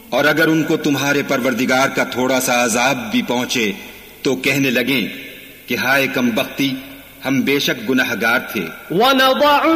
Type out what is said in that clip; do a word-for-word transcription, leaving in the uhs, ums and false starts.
और अगर उनको तुम्हारे परवरदिगार का थोड़ा सा अजाब भी पहुंचे तो कहने लगें कि हाय कमबख्ती, हम बेशक गुनहगार थे।